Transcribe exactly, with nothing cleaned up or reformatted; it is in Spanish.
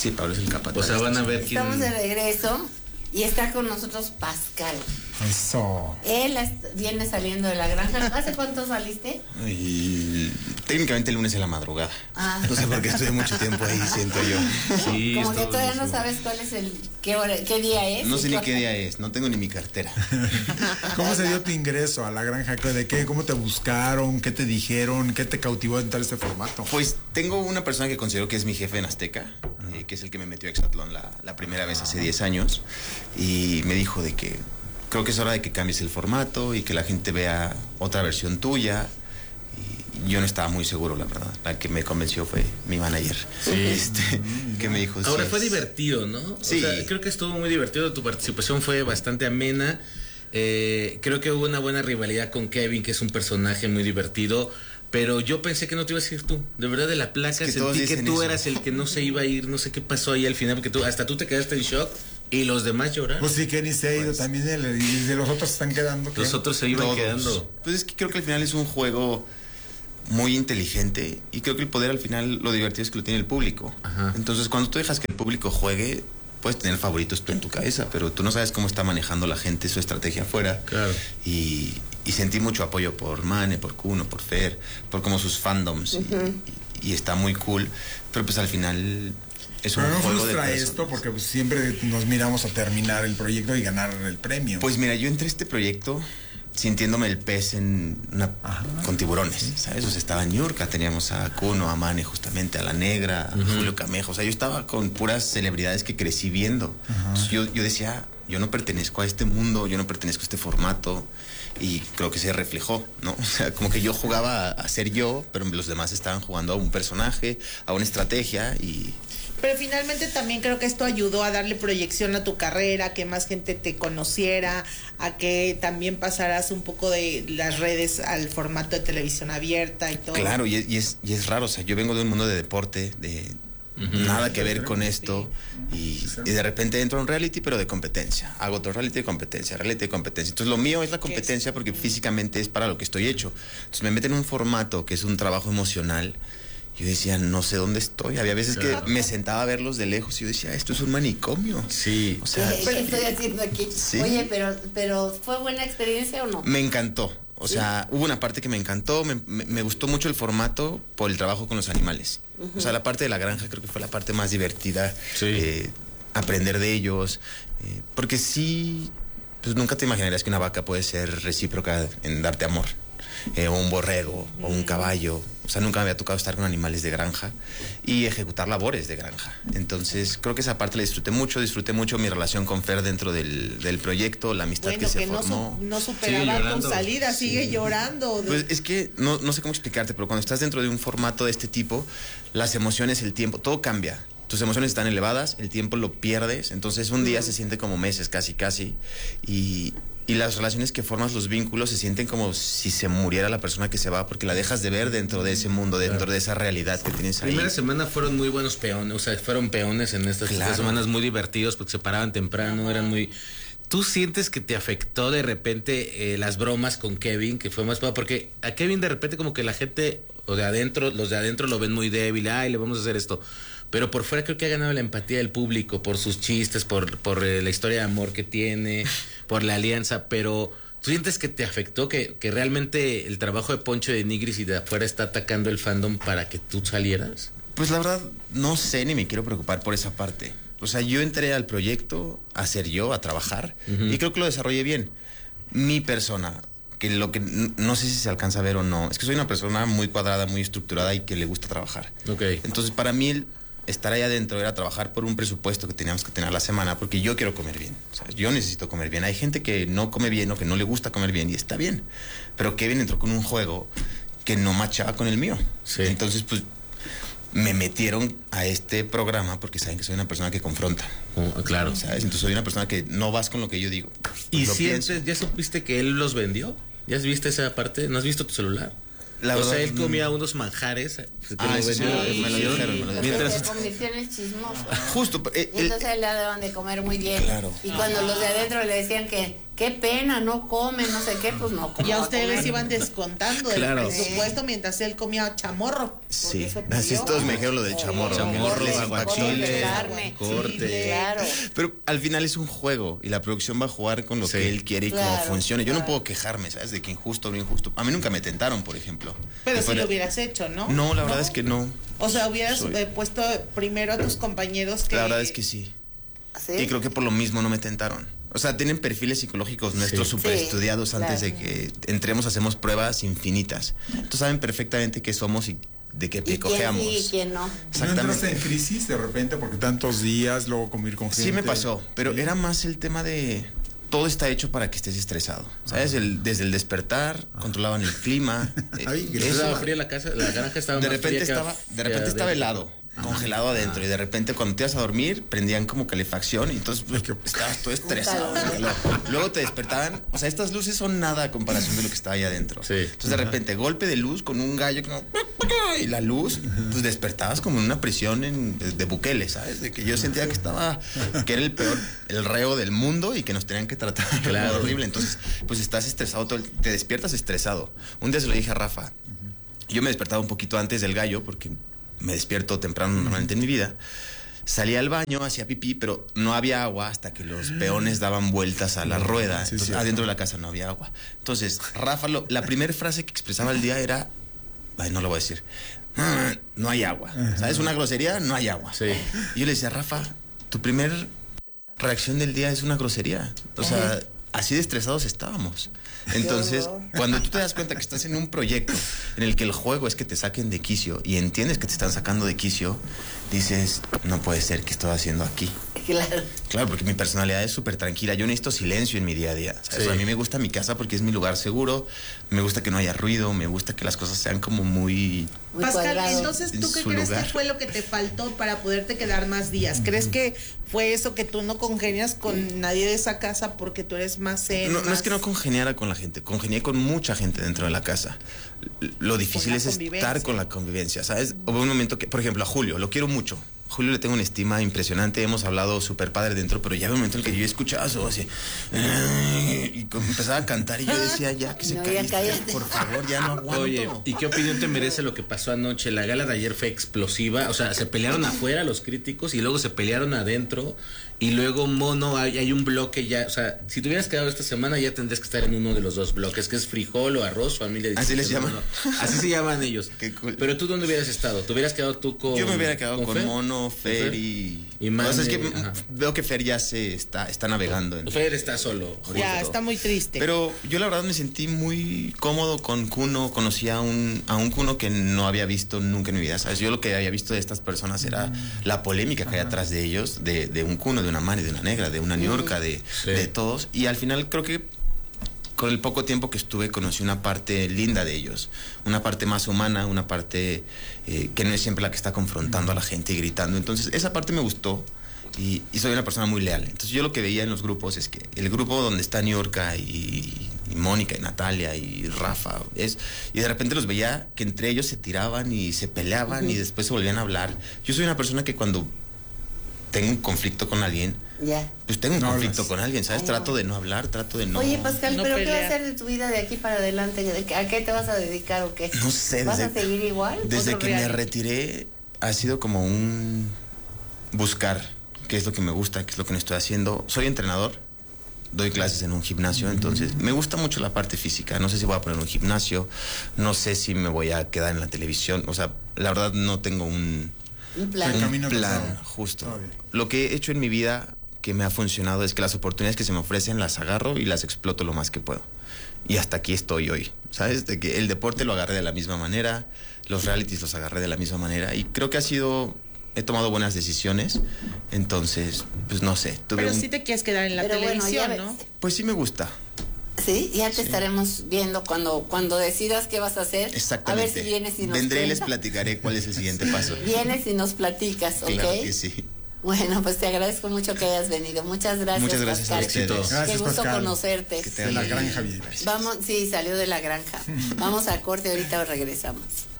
Sí, Pablo es el capataz. O sea, van a ver quién... Estamos de regreso y está con nosotros Pascal. Eso. Él viene saliendo de la granja. ¿Hace cuánto saliste? Y técnicamente el lunes en la madrugada. Ah. No sé por qué estuve mucho tiempo ahí, siento yo. Sí, Como que esto- todavía no sabes cuál es el... qué hora, qué día es. No sé ni cuál- qué día es, no tengo ni mi cartera. ¿Cómo se dio tu ingreso a la granja? ¿De qué? ¿Cómo te buscaron? ¿Qué te dijeron? ¿Qué te cautivó en tal este formato? Pues tengo una persona que considero que es mi jefe en Azteca, eh, que es el que me metió a Exatlón la, la primera vez hace diez años, y me dijo de que creo que es hora de que cambies el formato y que la gente vea otra versión tuya. Y yo no estaba muy seguro, la verdad. La que me convenció fue mi manager, este, que me dijo... Ahora sí, fue es- divertido, ¿no? Sí. O sea, creo que estuvo muy divertido. Tu participación fue bastante amena. Eh, creo que hubo una buena rivalidad con Kevin, que es un personaje muy divertido. Pero yo pensé que no te ibas a ir tú. De verdad, de la placa Es que todos sentí que dicen tú eso. eras el que no se iba a ir. No sé qué pasó ahí al final, porque tú, hasta tú te quedaste en shock y los demás lloraron. Pues sí, Kenny se ha ido Pues- también, el- y de los otros están quedando. ¿qué? Los otros se iban Todos. quedando. Pues es que creo que al final es un juego muy inteligente y creo que el poder al final lo divertido es que lo tiene el público. Ajá. Entonces cuando tú dejas que el público juegue, puedes tener favoritos tú en tu cabeza, pero tú no sabes cómo está manejando la gente su estrategia afuera. Claro. Y, y sentí mucho apoyo por Mane, por Kuno, por Fer, por como sus fandoms. Ujú. y, y está muy cool, pero pues al final es un Pero no juego de frustra personas. esto porque pues, siempre nos miramos a terminar el proyecto y ganar el premio. Pues mira, yo entré a este proyecto sintiéndome el pez en una, Ajá. con tiburones, ¿sabes? O sea, estaba en Niurka, teníamos a Kuno, a Mane, justamente, a La Negra, a Ujú. Julio Camejo. O sea, yo estaba con puras celebridades que crecí viendo. Entonces, yo, yo decía, yo no pertenezco a este mundo, yo no pertenezco a este formato. Y creo que se reflejó, ¿no? O sea, como que yo jugaba a, a ser yo, pero los demás estaban jugando a un personaje, a una estrategia y... Pero finalmente también creo que esto ayudó a darle proyección a tu carrera, a que más gente te conociera, a que también pasaras un poco de las redes al formato de televisión abierta y todo. Claro, y es, y es, y es raro, o sea, yo vengo de un mundo de deporte, de Ujú. nada que ver con esto, y, y de repente entro a un reality, pero de competencia. Hago otro reality de competencia, reality de competencia. Entonces lo mío es la competencia porque físicamente es para lo que estoy hecho. Entonces me meten en un formato que es un trabajo emocional. Yo decía, no sé dónde estoy. Había veces Claro. que me sentaba a verlos de lejos y yo decía, esto es un manicomio. Sí. O sea, ¿Qué, qué estoy haciendo aquí? Sí. Oye, pero, pero ¿fue buena experiencia o no? me encantó. O sea, hubo una parte que me encantó, me, me- me gustó mucho el formato por el trabajo con los animales. O sea, la parte de la granja creo que fue la parte más divertida. Sí. eh, aprender de ellos. eh, porque sí, pues nunca te imaginarías que una vaca puede ser recíproca en darte amor. eh, o un borrego, o un caballo. O sea, nunca me había tocado estar con animales de granja y ejecutar labores de granja. Entonces, creo que esa parte la disfruté mucho. Disfruté mucho mi relación con Fer dentro del, del proyecto, la amistad Bueno, que se que no, formó. su- no Sigue superaba tu llorando. salida, sigue llorando. de- Pues es que no, no sé cómo explicarte, pero cuando estás dentro de un formato de este tipo, las emociones, el tiempo, todo cambia. Tus emociones están elevadas, el tiempo lo pierdes, entonces un día se siente como meses, casi, casi. Y, y las relaciones que formas, los vínculos, se sienten como si se muriera la persona que se va, porque la dejas de ver dentro de ese mundo, dentro de esa realidad que tienes ahí. Primera semana fueron muy buenos peones, o sea, fueron peones en estas Claro. estas semanas muy divertidos porque se paraban temprano, eran muy... ¿Tú sientes que te afectó de repente eh, las bromas con Kevin, que fue más... Porque a Kevin de repente como que la gente, o de adentro, los de adentro lo ven muy débil, ay, le vamos a hacer esto. Pero por fuera creo que ha ganado la empatía del público por sus chistes, por, por eh, la historia de amor que tiene, por la alianza, pero... ¿Tú sientes que te afectó, que, que realmente el trabajo de Poncho de Nigris y de afuera está atacando el fandom para que tú salieras? Pues la verdad, no sé ni me quiero preocupar por esa parte. O sea, yo entré al proyecto a ser yo, a trabajar, Ujú. y creo que lo desarrollé bien. Mi persona, que lo que n- no sé si se alcanza a ver o no, es que soy una persona muy cuadrada, muy estructurada y que le gusta trabajar. Ok. Entonces, para mí, el estar ahí adentro era trabajar por un presupuesto que teníamos que tener a la semana, porque yo quiero comer bien, ¿sabes? Yo necesito comer bien. Hay gente que no come bien o que no le gusta comer bien y está bien. Pero Kevin entró con un juego que no machaba con el mío. Sí. Entonces, pues, me metieron a este programa porque saben que soy una persona que confronta, Oh, claro. ¿sabes? Entonces soy una persona que no vas con lo que yo digo. Pues ¿Y lo sientes, pienso. ya supiste que él los vendió? ¿Ya has visto esa parte? ¿No has visto tu celular? La o verdad, sea, él no. comía unos manjares que Ah, lo eso sí, vendió me en lo televisión. dijeron, me lo dijeron. Mientras Se convirtió en el chismoso. Justo, eh, Y el- entonces le daban de comer muy bien. Claro. Y cuando los de adentro le decían que qué pena, no come, no sé qué, pues no. Y a ustedes iban descontando del Claro. presupuesto mientras él comía chamorro. Sí, así todos me dijeron lo del chamorro. Chamorro, Cortes, aguachile, carne. corte. Sí, claro. Pero al final es un juego y la producción va a jugar con lo Sí. que él quiere y Claro, cómo funcione. Yo no claro. puedo quejarme, ¿sabes? De que injusto o no injusto. A mí nunca me tentaron, por ejemplo. Pero Que si fuera- lo hubieras hecho, ¿no? No, la verdad es que no. O sea, hubieras Soy- eh, puesto primero a tus compañeros que... La verdad es que sí. ¿Sí? Y creo que por lo mismo no me tentaron. O sea, tienen perfiles psicológicos nuestros Sí. súper Sí, estudiados antes claro. de que entremos, hacemos pruebas infinitas. Entonces saben perfectamente qué somos y de qué ¿Y pie quién cojeamos. sí y quién no? ¿No entraste en Exactamente. crisis de repente porque tantos días, luego convivir con gente? Sí me pasó, pero Sí. era más el tema de todo está hecho para que estés estresado. ¿Sabes? El, desde el despertar, controlaban el clima. eh, Ay, que eso- Estaba fría la casa, la granja estaba de más repente fría que estaba, af- de repente que estaba adentro. helado, congelado adentro, y de repente cuando te ibas a dormir prendían como calefacción y entonces pues, estabas todo estresado. calor. de calor. Luego te despertaban, o sea, estas luces son nada a comparación de lo que estaba ahí adentro. Sí. Entonces de repente golpe de luz con un gallo como, y la luz, pues despertabas como en una prisión en- de, de Bukele, ¿sabes? De que yo sentía que estaba, que era el peor, el reo del mundo y que nos tenían que tratar Claro. horrible. Entonces, pues estás estresado, todo el- te despiertas estresado. Un día se lo dije a Rafa. Yo me despertaba un poquito antes del gallo porque me despierto temprano normalmente en mi vida. Salía al baño, hacía pipí, pero no había agua hasta que los peones daban vueltas a la rueda. Sí, Entonces, cierto. adentro de la casa no había agua. Entonces, Rafa, lo- la primera frase que expresaba al día era, ay, no lo voy a decir, "Ah, no hay agua. ¿Sabes? Una grosería, no hay agua. Sí. Y yo le decía, Rafa, tu primer reacción del día es una grosería. O sea, así de estresados estábamos. Entonces, cuando tú te das cuenta que estás en un proyecto en el que el juego es que te saquen de quicio y entiendes que te están sacando de quicio, dices, no puede ser que estoy haciendo aquí. Claro. Claro, porque mi personalidad es súper tranquila. Yo necesito silencio en mi día a día. ¿sabes? Sí. O sea, a mí me gusta mi casa porque es mi lugar seguro. Me gusta que no haya ruido. Me gusta que las cosas sean como muy... Muy Pascal, cuadrado. entonces, ¿tú en qué su crees lugar. que fue lo que te faltó para poderte quedar más días? ¿Crees que fue eso que tú no congenias con nadie de esa casa porque tú eres más zen? No, no más- es que no congeniara con la gente, congenié con mucha gente dentro de la casa. L- Lo difícil la es convivencia. estar con la convivencia, ¿sabes? Hubo un momento que, por ejemplo, a Julio, lo quiero mucho. Julio le tengo una estima impresionante, hemos hablado súper padre dentro, pero ya había un momento en el que yo escuchaba eso así, y como empezaba a cantar y yo decía, ya que se No, calle, ya cállate. por favor, ya no aguanto. Oye, ¿y qué opinión te merece lo que pasó anoche? La gala de ayer fue explosiva, o sea, se pelearon afuera los críticos y luego se pelearon adentro y luego Mono, hay, hay un bloque ya, o sea, si te hubieras quedado esta semana ya tendrías que estar en uno de los dos bloques, que es frijol o arroz, familia. Así les distinta, llaman. Mono. Así se llaman ellos. Qué cool. Pero tú, ¿dónde hubieras estado? ¿Te hubieras quedado tú con Yo me hubiera quedado con, Fer? Mono, ¿Con Fer y... Y o sea, es que Mane, ajá. veo que Fer ya se está, está navegando. En... Fer está solo. Ya, justo. está muy triste. Pero yo la verdad me sentí muy cómodo con Kuno. Conocí a un, a un Kuno que no había visto nunca en mi vida. ¿Sabes? Yo lo que había visto de estas personas era la polémica que hay atrás de ellos, de, de un Kuno, de una Mari, de una Negra, de una Niurka, de, Sí. de todos. Y al final creo que con el poco tiempo que estuve conocí una parte linda de ellos. Una parte más humana, una parte eh, que no es siempre la que está confrontando a la gente y gritando. Entonces esa parte me gustó. Y, y soy una persona muy leal. Entonces yo lo que veía en los grupos es que el grupo donde está Niurka y, y Mónica y Natalia y Rafa es y de repente los veía que entre ellos se tiraban y se peleaban y después se volvían a hablar. Yo soy una persona que cuando tengo un conflicto con alguien, Ya. pues tengo un No conflicto hablas. con alguien, ¿sabes? Ay, Trato no. de no hablar, trato de no... Oye, Pascal, No ¿pero qué va a pelear. hacer de tu vida de aquí para adelante? ¿De qué- ¿A qué te vas a dedicar o qué? No sé, ¿Vas desde- a seguir igual? Desde Otro que me reality. retiré ha sido como un buscar qué es lo que me gusta, qué es lo que no estoy haciendo. Soy entrenador, doy clases en un gimnasio, entonces me gusta mucho la parte física. No sé si voy a poner un gimnasio, no sé si me voy a quedar en la televisión. O sea, la verdad no tengo un, Un plan. El camino un plan trazado. justo. Está bien. Lo que he hecho en mi vida que me ha funcionado es que las oportunidades que se me ofrecen las agarro y las exploto lo más que puedo. Y hasta aquí estoy hoy, ¿sabes? De que el deporte lo agarré de la misma manera, los realities los agarré de la misma manera y creo que ha sido, he tomado buenas decisiones, entonces, pues no sé. Tuve Pero un- sí te quieres quedar en la Pero bueno, televisión, ya ¿no? ves. Pues sí me gusta, Sí, ya te estaremos viendo cuando cuando decidas qué vas a hacer. exactamente. A ver si vienes y nos Vendré y les cuentas. platicaré cuál es el siguiente paso. Vienes y nos platicas, ¿ok? Claro que sí. Bueno, pues te agradezco mucho que hayas venido. Muchas gracias, Muchas gracias a Pascal. ustedes. Éxito. Gracias, Qué gusto Pascal. conocerte. Que te De la vaya bien. granja Vieira. Vamos, sí, salió de la granja. Vamos a corte, ahorita regresamos.